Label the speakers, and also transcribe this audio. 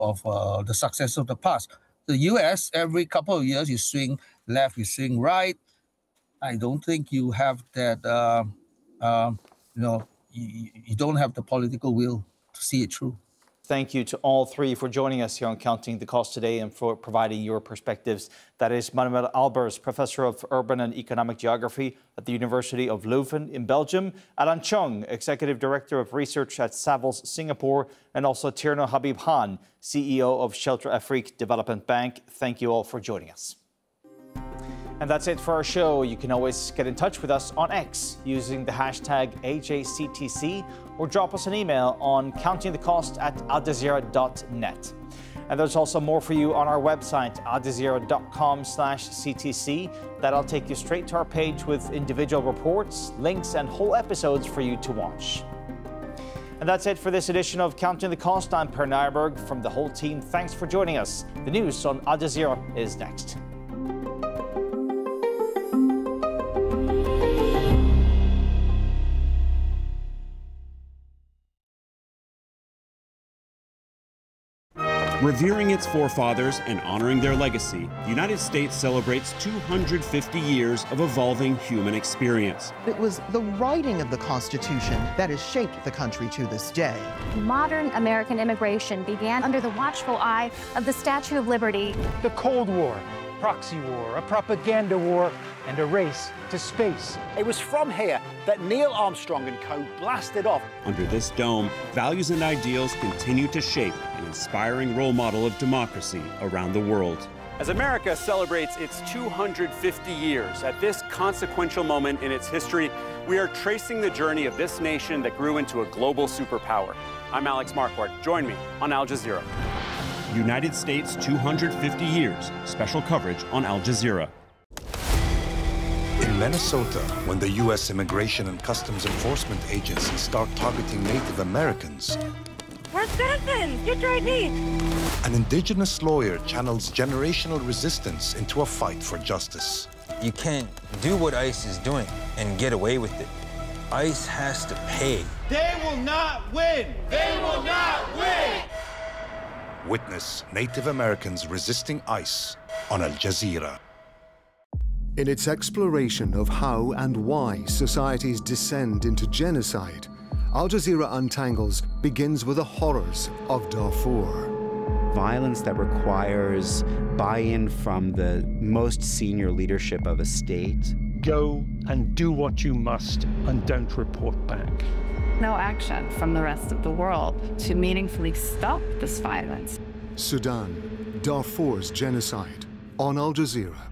Speaker 1: the success of the past. The U.S. every couple of years you swing left, you swing right. I don't think you have that. You don't have the political will to see it through.
Speaker 2: Thank you to all three for joining us here on Counting the Cost today and for providing your perspectives. That is Manuel Albers, Professor of Urban and Economic Geography at the University of Leuven in Belgium, Alan Chung, Executive Director of Research at Savills Singapore, and also Tierno Habib Khan, CEO of Shelter Afrique Development Bank. Thank you all for joining us. And that's it for our show. You can always get in touch with us on X using the hashtag AJCTC or drop us an email on countingthecost@aljazeera.net. And there's also more for you on our website, aljazeera.com/CTC. That'll take you straight to our page with individual reports, links, and whole episodes for you to watch. And that's it for this edition of Counting the Cost. I'm Per Nyberg from the whole team. Thanks for joining us. The news on Al Jazeera is next.
Speaker 3: Revering its forefathers and honoring their legacy, the United States celebrates 250 years of evolving human experience.
Speaker 4: It was the writing of the Constitution that has shaped the country to this day.
Speaker 5: Modern American immigration began under the watchful eye of the Statue of Liberty.
Speaker 6: The Cold War, proxy war, a propaganda war, and a race to space.
Speaker 7: It was from here that Neil Armstrong and co. blasted off.
Speaker 3: Under this dome, values and ideals continue to shape an inspiring role model of democracy around the world.
Speaker 8: As America celebrates its 250 years, at this consequential moment in its history, we are tracing the journey of this nation that grew into a global superpower. I'm Alex Marquardt. Join me on Al Jazeera.
Speaker 3: United States 250 years, special coverage on Al Jazeera.
Speaker 9: In Minnesota, when the U.S. Immigration and Customs Enforcement agencies start targeting Native Americans,
Speaker 10: we're citizens! Get your ID!
Speaker 9: An indigenous lawyer channels generational resistance into a fight for justice.
Speaker 11: You can't do what ICE is doing and get away with it. ICE has to pay.
Speaker 12: They will not win! They will not win!
Speaker 9: Witness Native Americans resisting ICE on Al Jazeera.
Speaker 13: In its exploration of how and why societies descend into genocide, Al Jazeera Untangles begins with the horrors of Darfur.
Speaker 14: Violence that requires buy-in from the most senior leadership of a state.
Speaker 6: Go and do what you must and don't report back.
Speaker 15: No action from the rest of the world to meaningfully stop this violence.
Speaker 13: Sudan, Darfur's genocide on Al Jazeera.